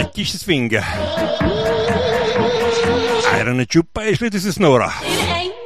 Ett kis swing. Iron Chupa és Little Snora. It ain't